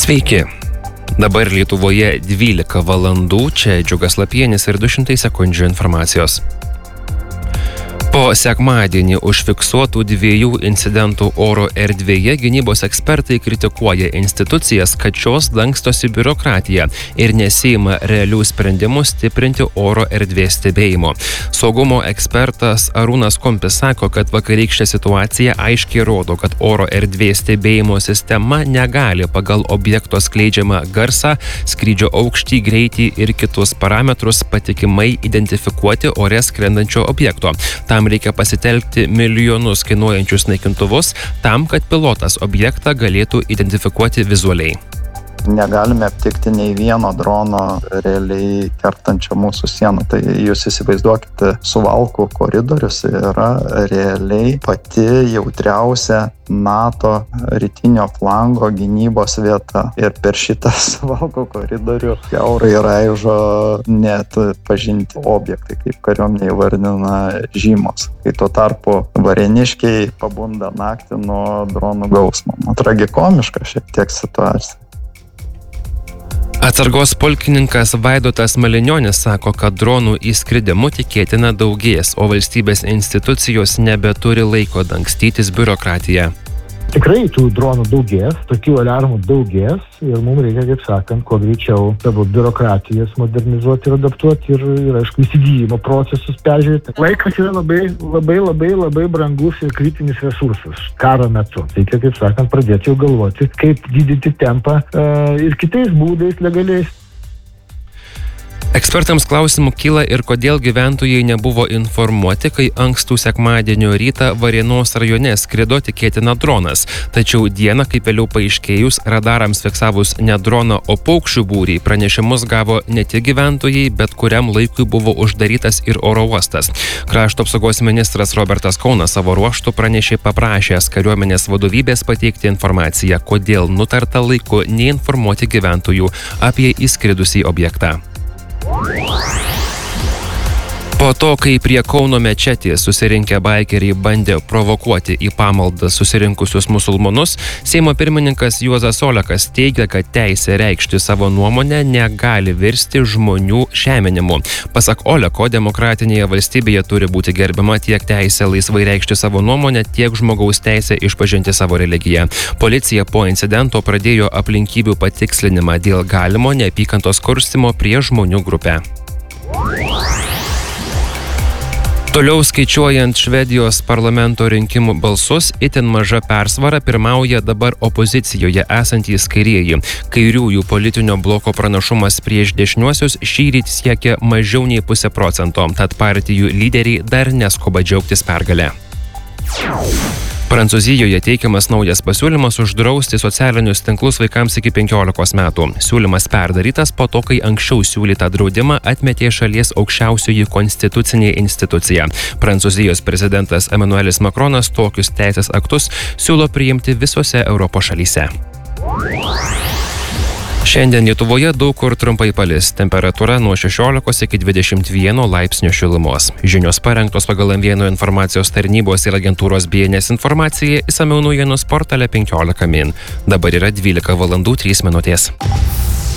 Sveiki. Dabar Lietuvoje 12 valandų, čia Džiugas Lapienis ir 200 sekundžių informacijos. Po sekmadienį užfiksuotų 2 incidentų oro erdvėje gynybos ekspertai kritikuoja institucijas, kad šios dangstosi biurokratiją ir nesiima realių sprendimų stiprinti oro erdvės stebėjimo. Saugumo ekspertas Arūnas Kumpis sako, kad vakarykštė situacija aiškiai rodo, kad oro erdvės stebėjimo sistema negali pagal objekto skleidžiamą garsą, skrydžio aukštį, greitį ir kitus parametrus patikimai identifikuoti ore skrendančio objekto. Tam reikia pasitelkti milijonus kainuojančius naikintuvus tam, kad pilotas objektą galėtų identifikuoti vizualiai. Negalime aptikti nei vieno drono realiai kertančio mūsų sieną. Tai jūs įsivaizduokite, Suvalkų koridorius yra realiai pati jautriausia NATO rytinio flango gynybos vieta. Ir per šitą Suvalkų koridorių kiaurai raižo net pažinti objektai, kaip kariuomenė įvardina žymos. Kai tuo tarpu varėniškiai pabunda naktį nuo dronų gausmo. Tragikomiška šiek tiek situacija. Atsargos pulkininkas Vaidotas Malinionis sako, kad dronų įskridimų tikėtina daugės, o valstybės institucijos nebeturi laiko dangstytis biurokratiją. Tikrai tų dronų daugės, tokių aliarmų daugės ir mums reikia, kaip sakant, kuo greičiau savo biurokratijas modernizuoti ir adaptuoti ir aišku, įsigijimo procesus peržiūrėti. Laikas yra labai brangus ir kritinis resursas karo metu. Reikia, kaip sakant, pradėti jau galvoti, kaip didinti tempą ir kitais būdais legaliais. Ekspertams klausimų kyla ir kodėl gyventojai nebuvo informuoti, kai ankstų sekmadienio rytą Varėnos rajone skrido tikėtina dronas. Tačiau dieną, kaip vėliau paaiškėjus, radarams fiksavus ne droną, o paukščių būrį, pranešimus gavo ne tik gyventojai, bet kuriam laikui buvo uždarytas ir oro uostas. Krašto apsaugos ministras Robertas Kaunas savo ruožtu paprašęs kariuomenės vadovybės pateikti informaciją, kodėl nutarta laiku neinformuoti gyventojų apie įskridusį objektą. Po to, kai prie Kauno mečetės susirinkę baikeriai bandė provokuoti į pamaldą susirinkusius musulmonus, Seimo pirmininkas Juozas Olekas teigia, kad teisė reikšti savo nuomonę negali virsti žmonių žeminimu. Pasak Oleko, demokratinėje valstybėje turi būti gerbiama tiek teisė laisvai reikšti savo nuomonę, tiek žmogaus teisė išpažinti savo religiją. Policija po incidento pradėjo aplinkybių patikslinimą dėl galimo neapykantos kurstymo prieš žmonių grupę. Toliau skaičiuojant Švedijos parlamento rinkimų balsus, itin maža persvara pirmauja dabar opozicijoje esantys kairieji. Kairiųjų politinio bloko pranašumas prieš dešiniuosius šįryt siekia mažiau nei 0,5%, tad partijų lyderiai dar neskuba džiaugtis pergale. Prancūzijoje teikiamas naujas pasiūlymas uždrausti socialinius tinklus vaikams iki 15 metų. Siūlymas perdarytas po to, kai anksčiau siūlytą draudimą atmetė šalies aukščiausioji konstitucinė institucija. Prancūzijos prezidentas Emmanuelis Macronas tokius teisės aktus siūlo priimti visose Europos šalyse. Šiandien Lietuvoje daug kur trumpai palis, temperatūra nuo 16 iki 21 laipsnių šilumos. Žinios parengtos pagal M1 informacijos tarnybos ir agentūros BNS informaciją, išsamiau naujienų portale 15 min. Dabar yra 12 valandų 3 minutės.